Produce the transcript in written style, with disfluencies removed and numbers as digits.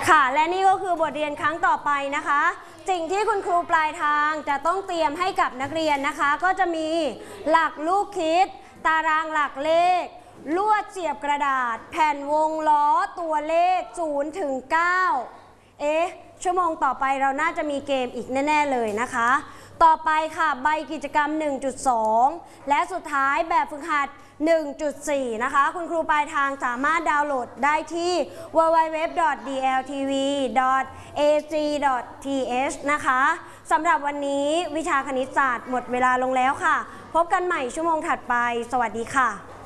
ค่ะและนี่ก็คือบทเรียนครั้งต่อไปนะคะสิ่งที่คุณครูปลายทางจะต้องเตรียมให้กับนักเรียนนะคะก็จะมีหลักลูกคิดตารางหลักเลขลวดเสียบกระดาษแผ่นวงล้อตัวเลข0 ถึง 9ชั่วโมงต่อไปเราน่าจะมีเกมอีกแน่ๆเลยนะคะต่อไปค่ะใบกิจกรรม 1.2 และสุดท้ายแบบฝึกหัด 1.4 นะคะคุณครูปลายทางสามารถดาวน์โหลดได้ที่ www.dltv.ac.th นะคะสำหรับวันนี้วิชาคณิตศาสตร์หมดเวลาลงแล้วค่ะพบกันใหม่ชั่วโมงถัดไปสวัสดีค่ะ